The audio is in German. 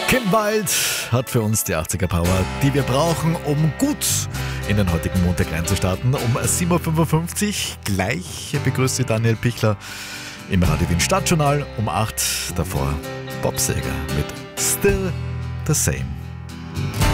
Kim Wilde hat für uns die 80er Power, die wir brauchen, um gut in den heutigen Montag reinzustarten. Um 7.55 Uhr gleich begrüßt Sie Daniel Pichler im Radio Wien Stadtjournal. Um 8 Uhr davor Bob Seger mit Still the Same.